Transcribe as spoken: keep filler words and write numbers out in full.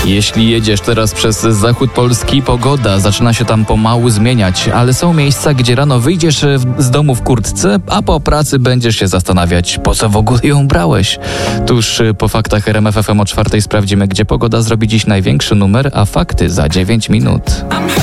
Jeśli jedziesz teraz przez zachód Polski, pogoda zaczyna się tam pomału zmieniać, ale są miejsca, gdzie rano wyjdziesz z domu w kurtce, a po pracy będziesz się zastanawiać, po co w ogóle ją brałeś. Tuż po faktach R M F F M o czwartej sprawdzimy, gdzie pogoda zrobi dziś największy numer, a fakty za dziewięć minut.